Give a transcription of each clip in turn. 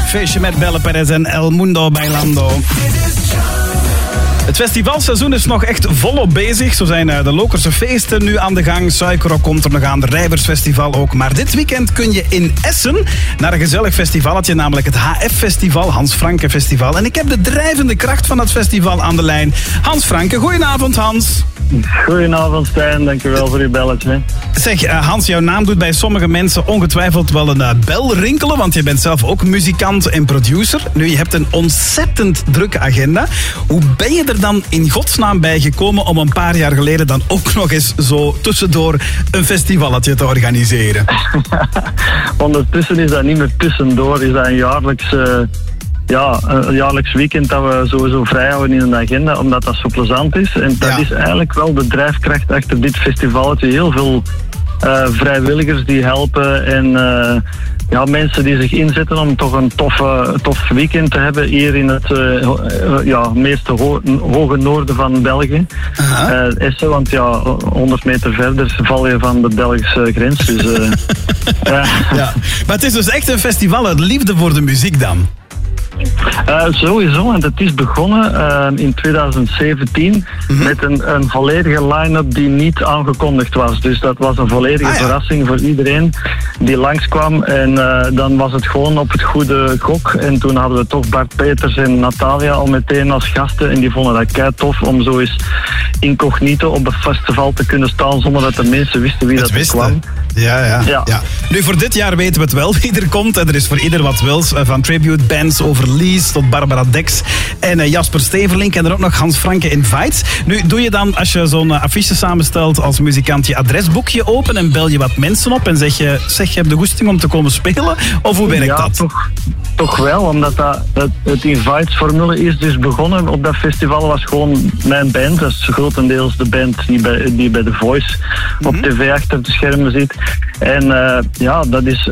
Feestje met Belle Perez en El Mundo Bailando. Het festivalseizoen is nog echt volop bezig. Zo zijn de Lokerse feesten nu aan de gang. Suikerrock komt er nog aan, de Rijversfestival ook. Maar dit weekend kun je in Essen naar een gezellig festivalletje, namelijk het HF-festival, Hans Franke Festival. En ik heb de drijvende kracht van het festival aan de lijn. Hans Franke, goedenavond Hans. Goedenavond Stijn, dankjewel voor uw belletje. Zeg Hans, jouw naam doet bij sommige mensen ongetwijfeld wel een bel rinkelen, want je bent zelf ook muzikant en producer. Nu, je hebt een ontzettend drukke agenda. Hoe ben je er dan in godsnaam bij gekomen om een paar jaar geleden dan ook nog eens zo tussendoor een festivalletje te organiseren? Ondertussen is dat niet meer tussendoor, is dat een jaarlijks weekend dat we sowieso vrij houden in de agenda, omdat dat zo plezant is. En dat is eigenlijk wel de drijfkracht achter dit festivalletje. Heel veel vrijwilligers die helpen en mensen die zich inzetten om toch een tof weekend te hebben hier in het meeste hoge noorden van België. Essen, want 100 meter verder val je van de Belgische grens. Dus, Maar het is dus echt een festival uit liefde voor de muziek dan? Sowieso, en het is begonnen in 2017 met een volledige line-up die niet aangekondigd was. Dus dat was een volledige verrassing voor iedereen die langskwam. En dan was het gewoon op het goede gok. En toen hadden we toch Bart Peters en Natalia al meteen als gasten. En die vonden dat kei tof om zo eens incognito op het festival te kunnen staan zonder dat de mensen wisten wie dat kwam. Ja. Nu, voor dit jaar weten we het wel wie er komt. Er is voor ieder wat wils. Van tribute bands over Lies tot Barbara Dex en Jasper Steverlink en er ook nog Hans Franke Invites. Nu, doe je dan, als je zo'n affiche samenstelt als muzikant, je adresboekje open en bel je wat mensen op en zeg je hebt de goesting om te komen spelen? Of hoe werkt dat? Toch wel, omdat het Invites-formule is dus begonnen op dat festival, was gewoon mijn band. Dat is grotendeels de band die bij The Voice op tv achter de schermen zit. En dat is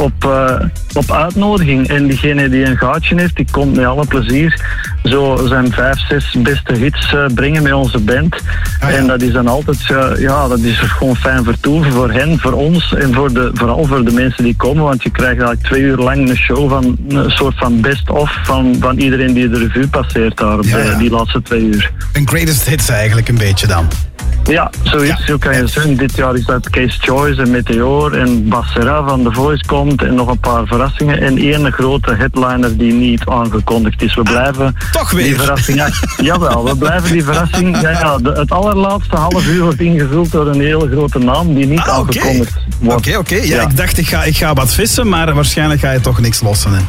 op uitnodiging. En diegene die een gaatje heeft, die komt met alle plezier zo zijn 5, 6 beste hits brengen met onze band. En dat is dan altijd, dat is gewoon fijn vertoeven voor hen, voor ons en vooral voor de mensen die komen. Want je krijgt eigenlijk 2 uur lang een show van een soort van best-of van iedereen die de revue passeert daar op die laatste 2 uur. Een greatest hits eigenlijk een beetje dan. Ja, zoiets. Zo kan je zeggen. Dit jaar is dat Case Choice en Meteor en Bassera van The Voice komt en nog een paar verrassingen en één grote headliner die niet aangekondigd is. We blijven toch weer die verrassing. Jawel, we blijven die verrassing. Het allerlaatste half uur wordt ingevuld door een hele grote naam die niet aangekondigd wordt. Oké. Ja, ik dacht ik ga wat vissen, maar waarschijnlijk ga je toch niks lossen. Hè?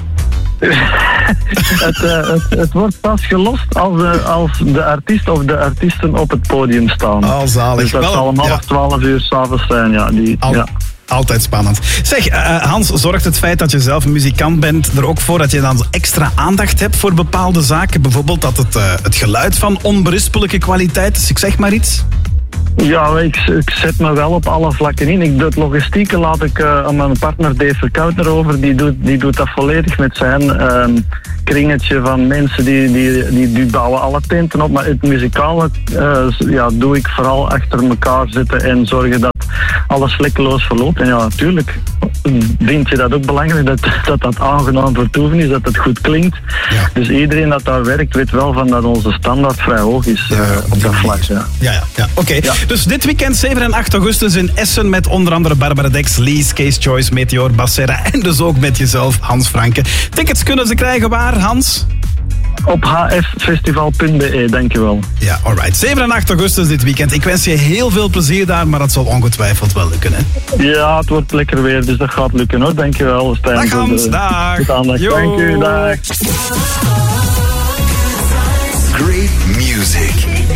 Het wordt pas gelost als de artiest of de artiesten op het podium staan. Zalig. Dus dat zal om 11:30 s'avonds zijn. Altijd spannend. Zeg, Hans, zorgt het feit dat je zelf muzikant bent er ook voor dat je dan extra aandacht hebt voor bepaalde zaken? Bijvoorbeeld dat het geluid van onberispelijke kwaliteit is, ik zeg maar iets? Ja, ik zet me wel op alle vlakken in. Het logistieke laat ik aan mijn partner Dave Verkoutner over. Die doet dat volledig met zijn kringetje van mensen die bouwen alle tenten op. Maar het muzikale doe ik vooral achter elkaar zitten en zorgen dat alles vlekkeloos verloopt. En ja, natuurlijk vind je dat ook belangrijk, dat aangenaam vertoeven is, dat het goed klinkt. Ja. Dus iedereen dat daar werkt weet wel van dat onze standaard vrij hoog is op dat vlak. Ja. Oké. Ja. Dus dit weekend 7 en 8 augustus in Essen met onder andere Barbara Dex, Lies, Case Choice, Meteor, Bassera en dus ook met jezelf, Hans Franke. Tickets kunnen ze krijgen waar, Hans? Op hffestival.be, dankjewel. Ja, alright. 7 en 8 augustus dit weekend. Ik wens je heel veel plezier daar, maar het zal ongetwijfeld wel lukken, hè? Ja, het wordt lekker weer, dus dat gaat lukken, hoor. Dankjewel, Stijn. Dag Hans, dag. Dank u, dag. Great music.